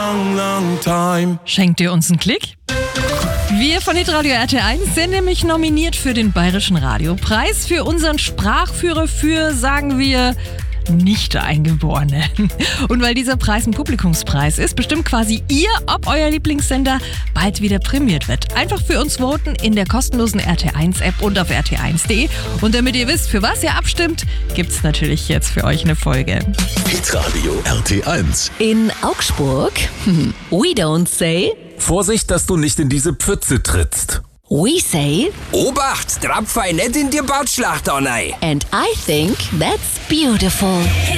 long, long time. Schenkt ihr uns einen Klick? Wir von Hitradio RT1 sind nämlich nominiert für den Bayerischen Radiopreis für unseren Sprachführer für, sagen wir, Nicht-Eingeborene. Und weil dieser Preis ein Publikumspreis ist, bestimmt quasi ihr, ob euer Lieblingssender bald wieder prämiert wird. Einfach für uns voten in der kostenlosen RT1-App und auf rt1.de. Und damit ihr wisst, für was ihr abstimmt, gibt's natürlich jetzt für euch eine Folge. Hitradio RT1. In Augsburg, we don't say, Vorsicht, dass du nicht in diese Pfütze trittst. we say, Obacht, trapf nicht in die Bauschlacht rein. and I think that's beautiful.